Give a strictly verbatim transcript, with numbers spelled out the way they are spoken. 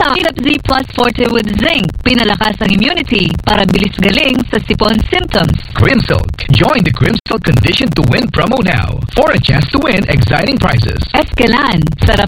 Heat Up Z Plus Forte with Zinc. Pinalakas ang immunity para bilis galing sa sipon symptoms. Crimsilk. Join the Crimsilk Condition to Win promo now for a chance to win exciting prizes. Escalan. Sarap